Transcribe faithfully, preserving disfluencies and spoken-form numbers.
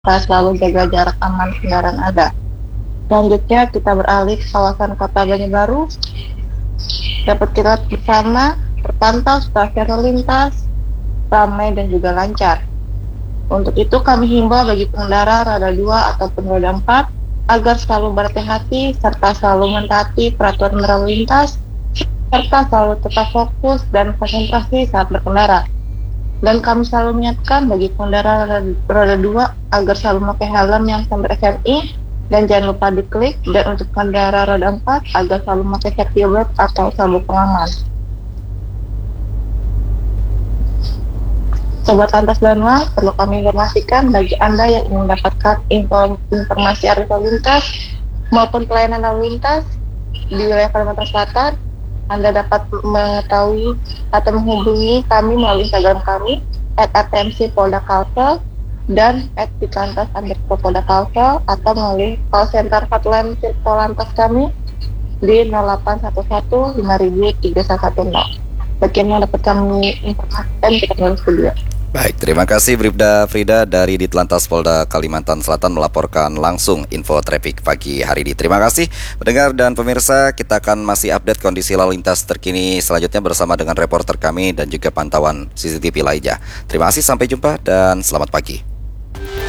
Kita selalu jaga jarak aman kendaraan ada. Selanjutnya kita beralih ke kawasan Kota Banjarbaru. Dapat kita bersama terpantau stasiun lalu lintas ramai dan juga lancar. Untuk itu kami himbau bagi pengendara roda dua ataupun roda empat agar selalu berhati-hati serta selalu mentaati peraturan lalu lintas serta selalu tetap fokus dan konsentrasi saat berkendara. Dan kami selalu mengingatkan bagi pengendara roda dua agar selalu memakai helm yang sampai S M I dan jangan lupa diklik, dan untuk pengendara roda empat agar selalu memakai safety belt atau sabuk pengaman. Sobat Lantas Banua, perlu kami informasikan bagi Anda yang ingin mendapatkan info, informasi arus lalu lintas maupun pelayanan lalu lintas di wilayah Kalimantan Selatan, Anda dapat mengetahui atau menghubungi kami melalui Instagram kami at r t m c polda kalsel dan at ditlantas underscore polda kalsel atau melalui call center hotline Polantas kami di nol delapan satu satu lima ribu tiga satu nol. Bagaimana dapat kami informasikan kita kembali studio. Baik, terima kasih Bribda Frida dari Ditlantas Polda Kalimantan Selatan melaporkan langsung info traffic pagi hari ini. Terima kasih pendengar dan pemirsa, kita akan masih update kondisi lalu lintas terkini selanjutnya bersama dengan reporter kami dan juga pantauan C C T V lainnya. Terima kasih, sampai jumpa dan selamat pagi.